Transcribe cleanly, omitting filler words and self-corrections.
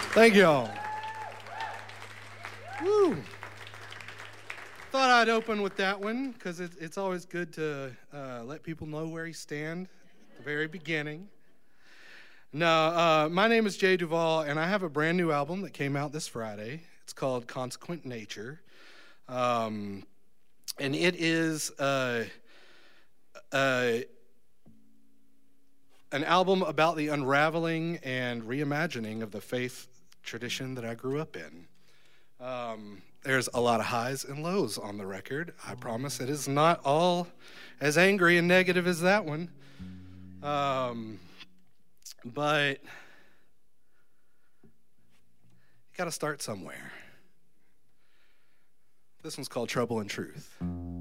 Thank y'all. Woo. Thought I'd open with that one because it's always good to let people know where you stand at the very beginning. My name is Jay Duvall, and I have a brand new album that came out this Friday. It's called Consequent Nature. And it is an album about the unraveling and reimagining of the faith tradition that I grew up in. There's a lot of highs and lows on the record. I promise it is not all as angry and negative as that one. But you got to start somewhere. This one's called Trouble and Truth.